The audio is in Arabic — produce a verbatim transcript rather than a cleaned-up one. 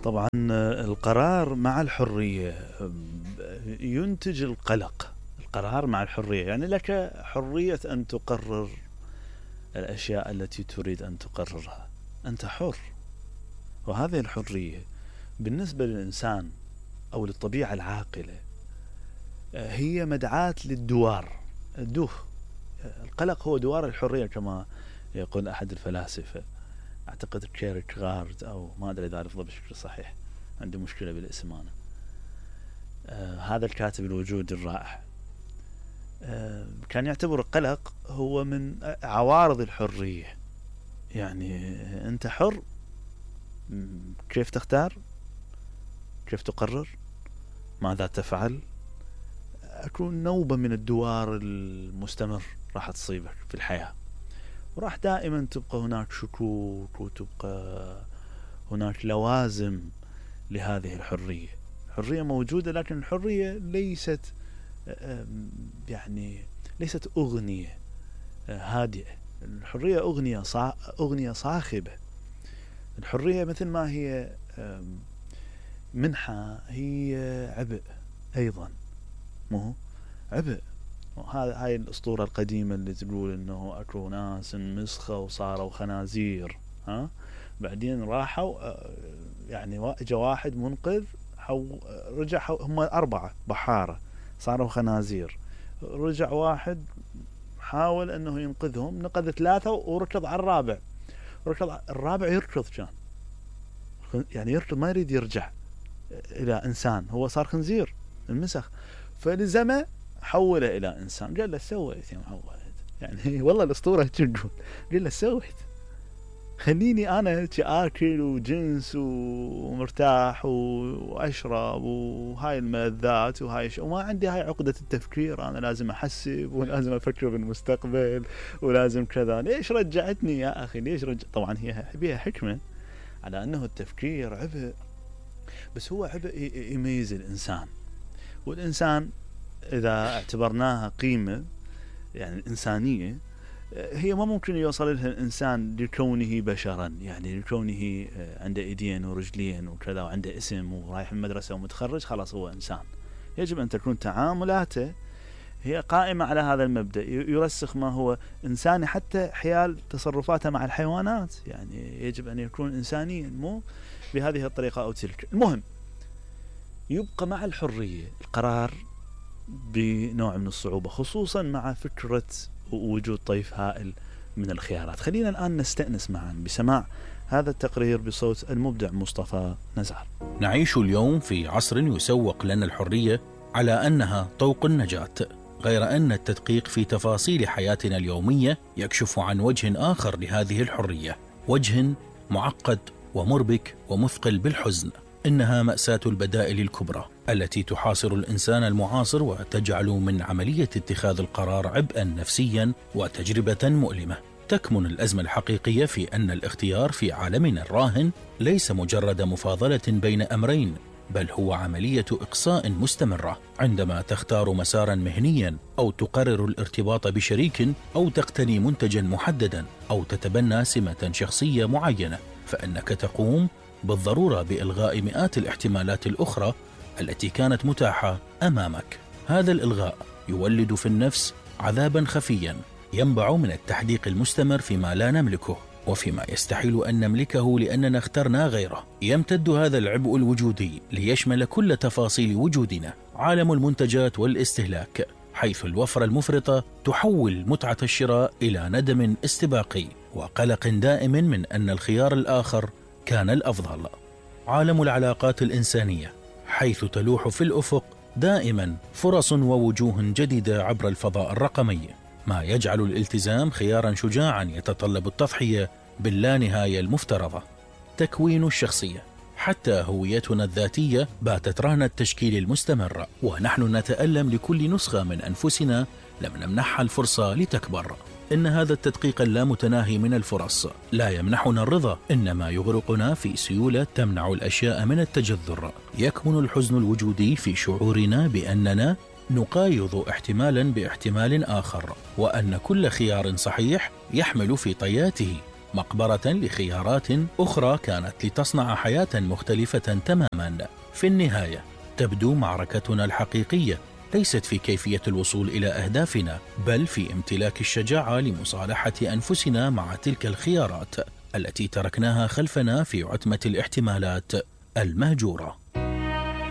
طبعا القرار مع الحرية ينتج القلق. القرار مع الحرية يعني لك حرية أن تقرر الأشياء التي تريد أن تقررها، أنت حر. وهذه الحرية بالنسبة للإنسان أو للطبيعة العاقلة هي مدعاة للدوار، الدوخ. القلق هو دوار الحرية كما يقول أحد الفلاسفة، أعتقد كيركغارد أو ما أدري إذا ألفظه بشكل صحيح، عندي مشكلة بالاسم أنا. آه هذا الكاتب الوجود الرائع آه كان يعتبر القلق هو من عوارض الحرية. يعني أنت حر كيف تختار، كيف تقرر، ماذا تفعل. أكون نوبة من الدوار المستمر راح تصيبك في الحياة، وراح دائما تبقى هناك شكوك وتبقى هناك لوازم لهذه الحرية. الحرية موجودة، لكن الحرية ليست يعني ليست أغنية هادئة. الحرية أغنية صا... أغنية صاخبة. الحرية مثل ما هي منحة هي عبء أيضا، مو عبء. وهذا هاي الأسطورة القديمة اللي تقول إنه أكو ناس مسخة وصاروا خنازير، ها بعدين راحوا يعني جاء واحد منقذ حو رجع حو هم أربعة بحارة صاروا خنازير، رجع واحد حاول إنه ينقذهم، نقذ ثلاثة وركض على الرابع، ركض الرابع يركض كان يعني يركض ما يريد يرجع إلى إنسان، هو صار خنزير المسخ، فلزمه حوله إلى إنسان. قال له سويت يا معود، يعني والله الأسطورة تقول قال له سويت، خليني أنا آكل وجنس ومرتاح وأشرب وهاي الملذات وهاي ش... وما عندي هاي عقدة التفكير، أنا لازم أحسب ولازم أفكر بالمستقبل ولازم كذا. ليش رجعتني يا أخي، ليش رجع؟ طبعا هي بيها حكمة على أنه التفكير عبء، بس هو عبء يميز الإنسان. والإنسان إذا اعتبرناها قيمة يعني الإنسانية، هي ما ممكن يوصل لها الإنسان لكونه بشرا، يعني لكونه عنده إيدين ورجلين وكذا وعنده اسم ورايح المدرسة ومتخرج خلاص هو إنسان. يجب أن تكون تعاملاته هي قائمة على هذا المبدأ، يرسخ ما هو إنساني حتى حيال تصرفاته مع الحيوانات. يعني يجب أن يكون إنسانيا، مو بهذه الطريقة أو تلك. المهم يبقى مع الحرية القرار بنوع من الصعوبة، خصوصا مع فكرة وجود طيف هائل من الخيارات. خلينا الآن نستأنس معا بسماع هذا التقرير بصوت المبدع مصطفى نزار. نعيش اليوم في عصر يسوق لنا الحرية على أنها طوق النجاة، غير أن التدقيق في تفاصيل حياتنا اليومية يكشف عن وجه آخر لهذه الحرية، وجه معقد ومربك ومثقل بالحزن. إنها مأساة البدائل الكبرى التي تحاصر الإنسان المعاصر وتجعل من عملية اتخاذ القرار عبئا نفسيا وتجربة مؤلمة. تكمن الأزمة الحقيقية في أن الاختيار في عالمنا الراهن ليس مجرد مفاضلة بين أمرين، بل هو عملية إقصاء مستمرة. عندما تختار مسارا مهنيا أو تقرر الارتباط بشريك أو تقتني منتجا محددا أو تتبنى سمة شخصية معينة، فإنك تقوم بالضرورة بإلغاء مئات الاحتمالات الأخرى التي كانت متاحة أمامك. هذا الإلغاء يولد في النفس عذابا خفيا ينبع من التحديق المستمر فيما لا نملكه وفيما يستحيل أن نملكه لأننا اخترنا غيره. يمتد هذا العبء الوجودي ليشمل كل تفاصيل وجودنا، عالم المنتجات والاستهلاك، حيث الوفرة المفرطة تحول متعة الشراء إلى ندم استباقي وقلق دائم من أن الخيار الآخر كان الأفضل. عالم العلاقات الإنسانية، حيث تلوح في الأفق دائما فرص ووجوه جديدة عبر الفضاء الرقمي، ما يجعل الالتزام خيارا شجاعا يتطلب التضحية باللانهاية المفترضة. تكوين الشخصية، حتى هويتنا الذاتية باتت رهن التشكيل المستمر، ونحن نتألم لكل نسخة من أنفسنا لم نمنحها الفرصة لتكبر. إن هذا التدقيق اللامتناهي من الفرص لا يمنحنا الرضا، إنما يغرقنا في سيولة تمنع الأشياء من التجذر. يكمن الحزن الوجودي في شعورنا بأننا نقايض احتمالا باحتمال آخر، وأن كل خيار صحيح يحمل في طياته مقبرة لخيارات أخرى كانت لتصنع حياة مختلفة تماما. في النهاية تبدو معركتنا الحقيقية ليست في كيفية الوصول إلى أهدافنا، بل في امتلاك الشجاعة لمصالحة أنفسنا مع تلك الخيارات التي تركناها خلفنا في عتمة الاحتمالات المهجورة.